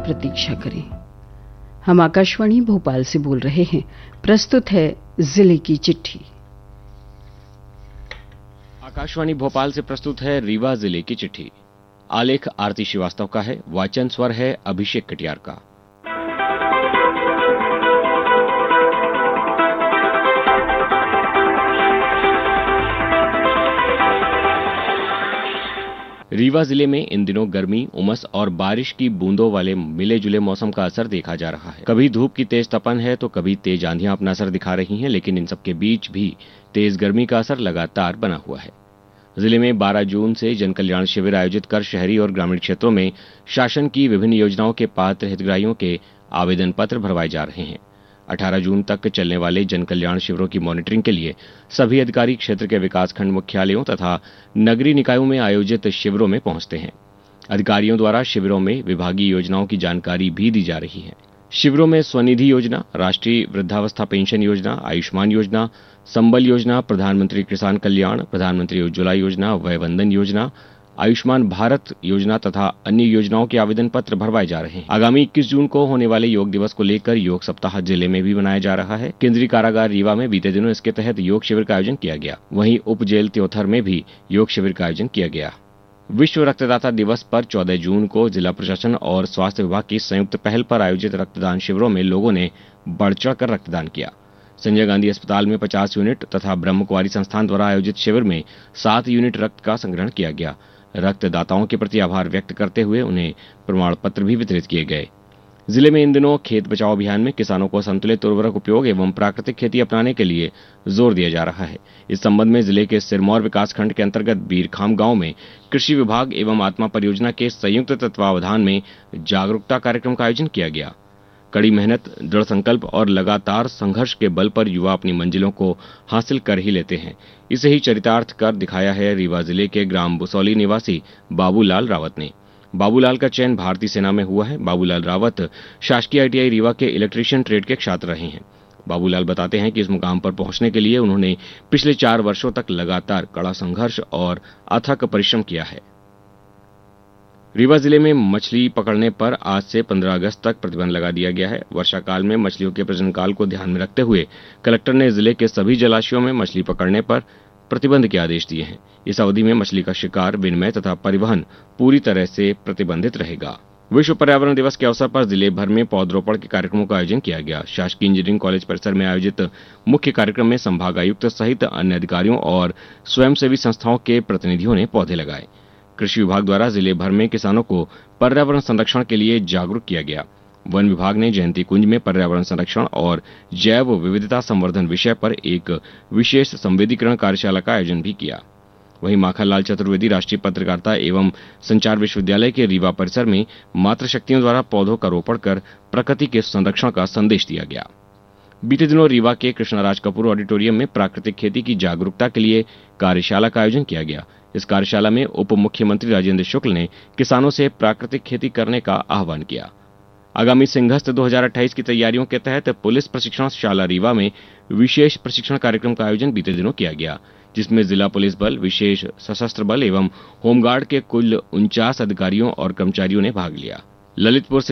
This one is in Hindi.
प्रतीक्षा करें। हम आकाशवाणी भोपाल से बोल रहे हैं। प्रस्तुत है जिले की चिट्ठी। आकाशवाणी भोपाल से प्रस्तुत है रीवा जिले की चिट्ठी। आलेख आरती श्रीवास्तव का है, वाचन स्वर है अभिषेक कटियार का। रीवा जिले में इन दिनों गर्मी, उमस और बारिश की बूंदों वाले मिले जुले मौसम का असर देखा जा रहा है। कभी धूप की तेज तपन है तो कभी तेज आंधियां अपना असर दिखा रही हैं, लेकिन इन सबके बीच भी तेज गर्मी का असर लगातार बना हुआ है। जिले में 12 जून से जन कल्याण शिविर आयोजित कर शहरी और ग्रामीण क्षेत्रों में शासन की विभिन्न योजनाओं के पात्र हितग्राहियों के आवेदन पत्र भरवाए जा रहे हैं। 18 जून तक चलने वाले जन कल्याण शिविरों की मॉनिटरिंग के लिए सभी अधिकारी क्षेत्र के विकासखंड मुख्यालयों तथा नगरीय निकायों में आयोजित शिविरों में पहुंचते हैं। अधिकारियों द्वारा शिविरों में विभागीय योजनाओं की जानकारी भी दी जा रही है। शिविरों में स्वनिधि योजना, राष्ट्रीय वृद्धावस्था पेंशन योजना, आयुष्मान योजना, संबल योजना, प्रधानमंत्री किसान कल्याण, प्रधानमंत्री उज्ज्वला योजना, वय वंदन योजना, आयुष्मान भारत योजना तथा अन्य योजनाओं के आवेदन पत्र भरवाए जा रहे हैं। आगामी 21 जून को होने वाले योग दिवस को लेकर योग सप्ताह जिले में भी मनाया जा रहा है। केंद्रीय कारागार रीवा में बीते दिनों इसके तहत योग शिविर का आयोजन किया गया। वहीं उप जेल त्योथर में भी योग शिविर का आयोजन किया गया। विश्व रक्तदाता दिवस पर 14 जून को जिला प्रशासन और स्वास्थ्य विभाग की संयुक्त पहल पर आयोजित रक्तदान शिविरों में लोगों ने बढ़ चढ़कर रक्तदान किया। संजय गांधी अस्पताल में 50 यूनिट तथा ब्रह्म कुमारी संस्थान द्वारा आयोजित शिविर में 7 यूनिट रक्त का संग्रहण किया गया। रक्तदाताओं के प्रति आभार व्यक्त करते हुए उन्हें प्रमाण पत्र भी वितरित किए गए। जिले में इन दिनों खेत बचाओ अभियान में किसानों को संतुलित उर्वरक उपयोग एवं प्राकृतिक खेती अपनाने के लिए जोर दिया जा रहा है। इस संबंध में जिले के सिरमौर विकासखंड के अंतर्गत बीरखाम गांव में कृषि विभाग एवं आत्मा परियोजना के संयुक्त तत्वावधान में जागरूकता कार्यक्रम का आयोजन किया गया। कड़ी मेहनत, दृढ़ संकल्प और लगातार संघर्ष के बल पर युवा अपनी मंजिलों को हासिल कर ही लेते हैं। इसे ही चरितार्थ कर दिखाया है रीवा जिले के ग्राम बुसौली निवासी बाबूलाल रावत ने। बाबूलाल का चयन भारतीय सेना में हुआ है। बाबूलाल रावत शासकीय आईटीआई रीवा के इलेक्ट्रीशियन ट्रेड के छात्र रहे हैं। बाबूलाल बताते हैं कि इस मुकाम पर पहुंचने के लिए उन्होंने पिछले 4 वर्षों तक लगातार कड़ा संघर्ष और अथक परिश्रम किया है। रीवा जिले में मछली पकड़ने पर आज से 15 अगस्त तक प्रतिबंध लगा दिया गया है। वर्षा काल में मछलियों के प्रजनन काल को ध्यान में रखते हुए कलेक्टर ने जिले के सभी जलाशयों में मछली पकड़ने पर प्रतिबंध के आदेश दिए हैं। इस अवधि में मछली का शिकार, विनिमय तथा परिवहन पूरी तरह से प्रतिबंधित रहेगा। विश्व पर्यावरण दिवस के अवसर पर जिले भर में पौधरोपण के कार्यक्रमों का आयोजन किया गया। शासकीय इंजीनियरिंग कॉलेज परिसर में आयोजित मुख्य कार्यक्रम में संभागायुक्त सहित अन्य अधिकारियों और स्वयंसेवी संस्थाओं के प्रतिनिधियों ने पौधे लगाए। कृषि विभाग द्वारा जिले भर में किसानों को पर्यावरण संरक्षण के लिए जागरूक किया गया। वन विभाग ने जयंती कुंज में पर्यावरण संरक्षण और जैव विविधता संवर्धन विषय पर एक विशेष संवेदीकरण कार्यशाला का आयोजन भी किया। वहीं माखनलाल चतुर्वेदी राष्ट्रीय पत्रकारिता एवं संचार विश्वविद्यालय के रीवा परिसर में मातृशक्तियों द्वारा पौधों का रोपण कर प्रकृति के संरक्षण का संदेश दिया गया। बीते दिनों रीवा के कृष्णराज कपूर ऑडिटोरियम में प्राकृतिक खेती की जागरूकता के लिए कार्यशाला का आयोजन किया गया। इस कार्यशाला में उप मुख्यमंत्री राजेंद्र शुक्ल ने किसानों से प्राकृतिक खेती करने का आह्वान किया। आगामी सिंहस्थ 2028 की तैयारियों के तहत पुलिस प्रशिक्षण शाला रीवा में विशेष प्रशिक्षण कार्यक्रम का आयोजन बीते दिनों किया गया, जिसमें जिला पुलिस बल, विशेष सशस्त्र बल एवं होमगार्ड के कुल 49 अधिकारियों और कर्मचारियों ने भाग लिया। ललितपुर